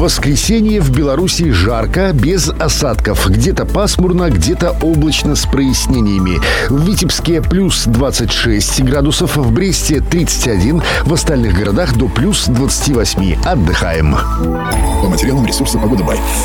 воскресенье в Беларуси жарко, без осадков. Где-то пасмурно, где-то облачно с прояснениями. В Витебске плюс 26 градусов, в Бресте 31, в остальных городах до плюс 28. Отдыхаем. По материалам ресурса «Погода Бай».